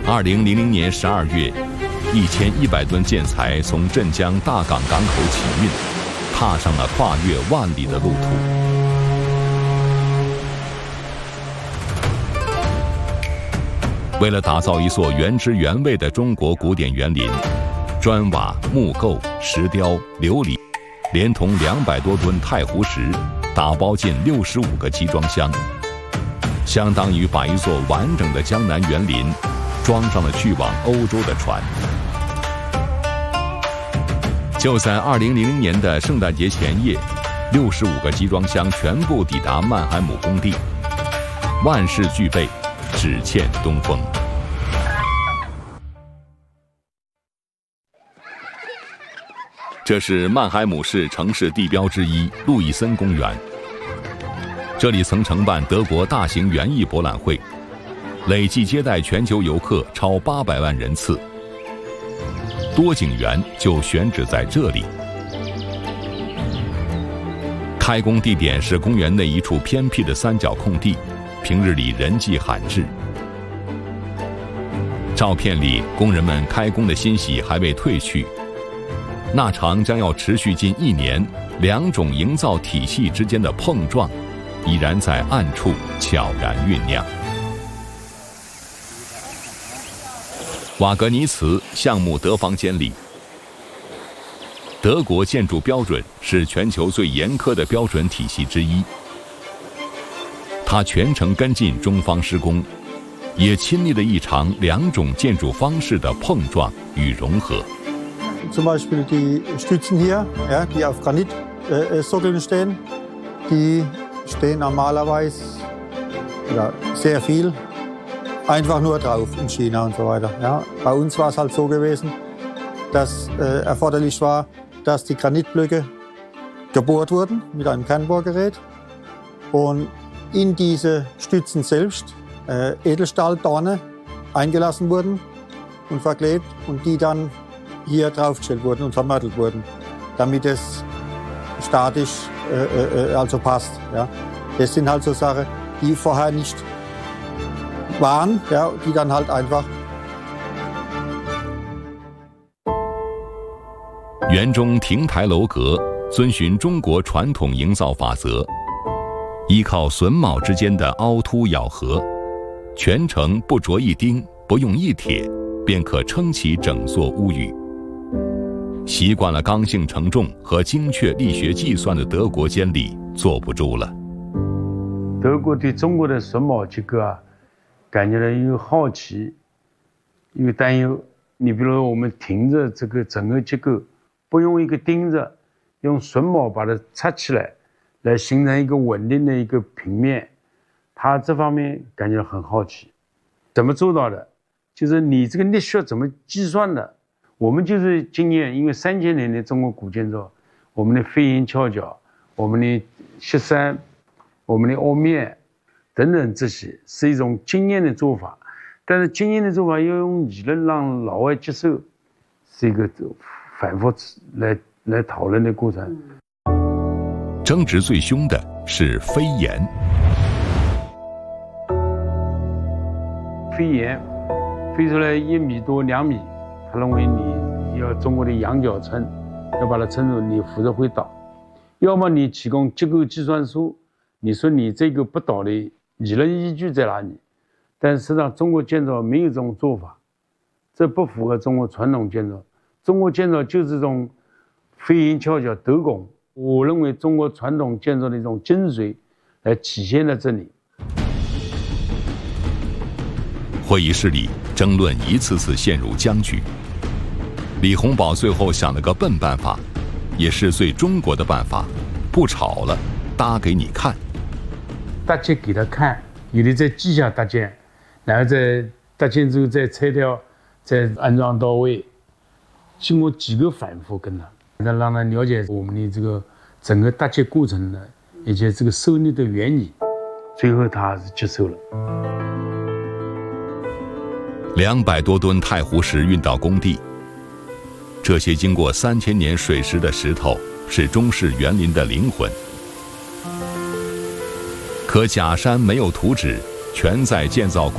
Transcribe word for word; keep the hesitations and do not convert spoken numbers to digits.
二零零零年十二月，一千一百吨建材从镇江大港港口起运，踏上了跨越万里的路途。为了打造一座原汁原味的中国古典园林，砖瓦、木构、石雕、琉璃，连同两百多吨太湖石，打包进六十五个集装箱，相当于把一座完整的江南园林装上了去往欧洲的船。就在二零零零年的圣诞节前夜，六十五个集装箱全部抵达曼海姆工地，万事俱备，只欠东风。这是曼海姆市城市地标之一路易森公园，这里曾承办德国大型园艺博览会，累计接待全球游客超八百万人次。多景园就选址在这里。开工地点是公园内一处偏僻的三角空地，平日里人迹罕至。照片里工人们开工的欣喜还未褪去，那场将要持续近一年两种营造体系之间的碰撞，已然在暗处悄然酝酿。瓦格尼茨项目德房监理。德国建筑标准是全球最严苛的标准体系之一，他全程跟进中方施工，也亲历了一场两种建筑方式的碰撞与融合。 Zum Beispiel die Stützen hier, ja, die auf Granitsockeln stehen, die stehen normalerweise ja, sehr viel einfach nur drauf in China und so weiter. Ja. Bei uns war es halt so gewesen, dass äh, erforderlich war, dass die Granitblöcke gebohrt wurden mit einem Kernbohrgerät und in diese Stützen selbst äh, Edelstahldorne eingelassen wurden und verklebt und die dann hier draufgestellt wurden und vermörtelt wurden, damit es statisch äh, äh, also passt. Ja. Das sind halt so Sachen, die vorher nicht waren, ja, die dann halt einfach。 园中亭台楼阁遵循中国传统营造法则，依靠榫卯之间的凹凸咬合，全程不着一钉，不用一铁，便可撑起整座屋宇。习惯了刚性承重和精确力学计算的德国监理坐不住了。 德国对中国的榫卯结构啊，感觉到又好奇，又担忧。你比如我们停着这个整个结构，不用一个钉子，用榫卯把它插起来，来形成一个稳定的一个平面。他这方面感觉很好奇，怎么做到的？就是你这个力学怎么计算的？我们就是经验，因为三千年的中国古建筑，我们的飞檐翘角，我们的石山，我们的凹面等等，这些是一种经验的做法。但是经验的做法要用理论让老外接受，是一个反复来来讨论的过程。 争执最凶的是飞檐。 飞檐飞出来一米多两米，他认为你要中国的仰角撑，要把它撑住，你扶着会倒。要么你提供结构计算书，你说你这个不倒的理论依据在哪里？但实际上中国建筑没有这种做法，这不符合中国传统建筑。中国建筑就是这种飞檐翘角斗拱，我认为中国传统建筑的一种精髓来体现在这里。 会议室里争论一次次陷入僵局。李洪宝最后想了个笨办法，也是最中国的办法，不吵了，搭给你看。 搭建给他看，有的再记下搭建，然后再搭建之后再拆掉，再安装到位。经过几个反复跟他，让让他了解我们的这个整个搭建过程的以及这个受力的原理，最后他还是接受了。 两百多吨太湖石运到工地，这些经过三千年水蚀的石头是中式园林的灵魂。可假山没有图纸，全在建造工